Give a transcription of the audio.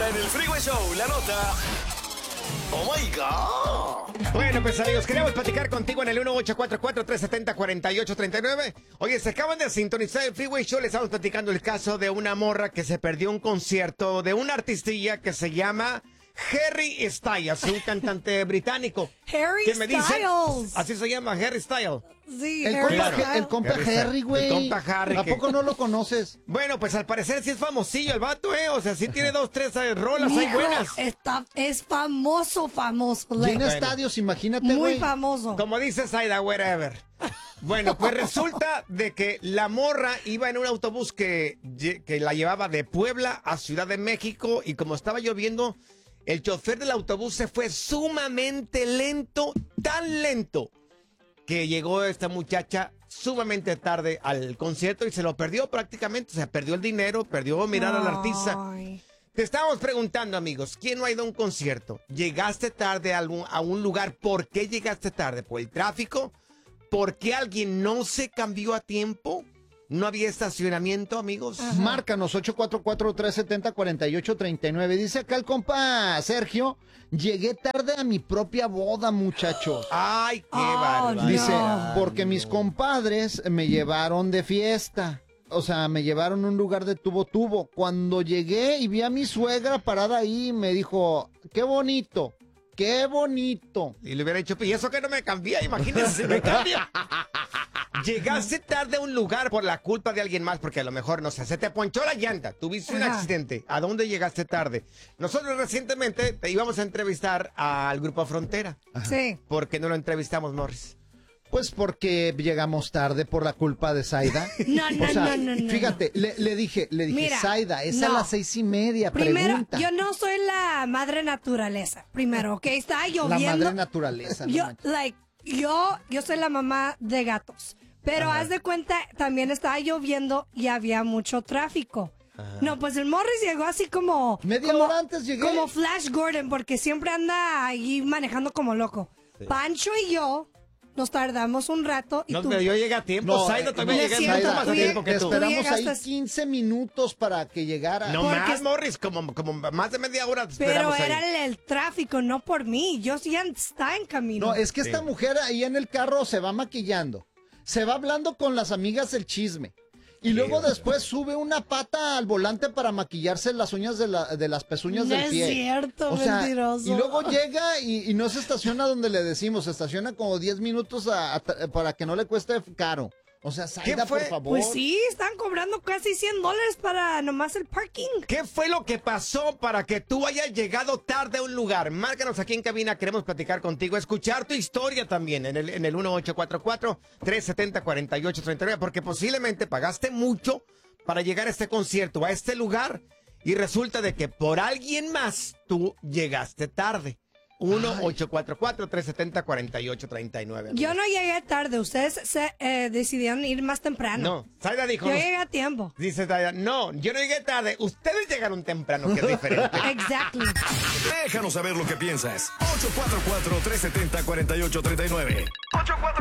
Ahora en el Freeway Show, la nota. ¡Oh, my God! Bueno, pues amigos, queremos platicar contigo en el 1844-370-4839. Oye, se acaban de sintonizar el Freeway Show. Les estamos platicando el caso de una morra que se perdió un concierto de una artistilla que se llama Harry Styles, un cantante británico. Harry que me dice, Styles. así se llama, Harry Styles. Sí, El Harry compa, Styles. el compa Harry, güey. El compa Harry. ¿A poco no lo conoces? Bueno, pues al parecer sí es famosillo el vato, ¿eh? O sea, sí tiene 2, 3 rolas ahí Mijo, buenas. es famoso. Llena like, estadios, imagínate, muy güey. famoso. Como dice Zaida, wherever. Bueno, pues resulta de que la morra iba en un autobús que la llevaba de Puebla a Ciudad de México y como estaba lloviendo, el chofer del autobús se fue sumamente lento, tan lento, que llegó esta muchacha sumamente tarde al concierto y se lo perdió prácticamente. O sea, perdió el dinero, perdió mirar al artista. Ay. Te estábamos preguntando, amigos, ¿quién no ha ido a un concierto? ¿Llegaste tarde a un lugar? ¿Por qué llegaste tarde? ¿Por el tráfico? ¿Por qué alguien no se cambió a tiempo? ¿No había estacionamiento, amigos? Ajá. Márcanos 844-370-4839. Dice acá el compa Sergio, llegué tarde a mi propia boda, muchachos. ¡Ay, qué Oh, barbaridad! Dice, no. porque mis compadres me llevaron de fiesta. O sea, me llevaron a un lugar de tubo. Cuando llegué y vi a mi suegra parada ahí, me dijo, qué bonito. ¡Qué bonito! Y le hubiera dicho, y eso que no me cambia, imagínense si me cambia. Llegaste tarde a un lugar por la culpa de alguien más, porque a lo mejor, no sé, se te ponchó la llanta, tuviste un Ajá. accidente. ¿A dónde llegaste tarde? Nosotros recientemente te íbamos a entrevistar al Grupo Frontera. Sí. ¿Por qué no lo entrevistamos, Morris? Pues porque llegamos tarde por la culpa de Zaida. No, O sea, no. fíjate, le dije, Mira, Zaida, es a no. las 6:30, Primero, pregunta. yo no soy la madre naturaleza. Primero, ¿ok? Está lloviendo. La madre naturaleza. no manches. Yo soy la mamá de gatos. Pero haz de cuenta, también estaba lloviendo y había mucho tráfico. No, pues el Morris llegó así como... Media hora antes llegué. Como Flash Gordon, porque siempre anda ahí manejando como loco. Pancho y yo nos tardamos un rato y No, tú... pero yo llegué a tiempo, No, Zaida también no llegué es cierto, mucho más a tú tiempo que Te tú. esperamos llegaste- ahí 15 minutos para que llegara. No porque más, es- Morris, como más de media hora te Pero esperamos ahí. era el tráfico, no por mí. Yo sí ya está en camino. No, es que esta Sí. mujer ahí en el carro se va maquillando, se va hablando con las amigas el chisme. Y luego después sube una pata al volante para maquillarse las uñas de las pezuñas No del es pie. cierto, O sea, mentiroso. y luego llega y no se estaciona donde le decimos, se estaciona como 10 minutos para que no le cueste caro. O sea, Zaida, fue? por favor. Pues sí, están cobrando casi $100 para nomás el parking. ¿Qué fue lo que pasó para que tú hayas llegado tarde a un lugar? Márcanos aquí en cabina, queremos platicar contigo, escuchar tu historia también en el 1844-370-4839, porque posiblemente pagaste mucho para llegar a este concierto, a este lugar, y resulta de que por alguien más tú llegaste tarde. 1-844-370-4839. Yo no llegué tarde, ustedes decidieron ir más temprano. No, Zaida dijo... Yo llegué a tiempo. Dice Zaida, no, yo no llegué tarde, ustedes llegaron temprano, que es diferente. Exactly. Déjanos saber lo que piensas. 844-370-4839.